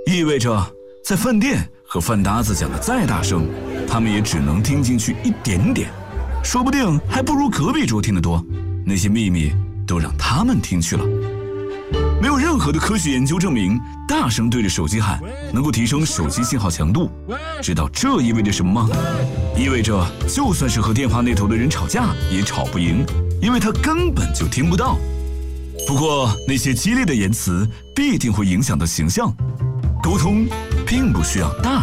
意味着在饭店和饭搭子讲的再大声，他们也只能听进去一点点，说不定还不如隔壁桌听得多。那些秘密都让他们听去了。没有任何的科学研究证明大声对着手机喊能够提升手机信号强度。知道这意味着什么吗？意味着就算是和电话那头的人吵架也吵不赢，因为他根本就听不到。不过那些激烈的言辞必定会影响到形象。沟通并不需要大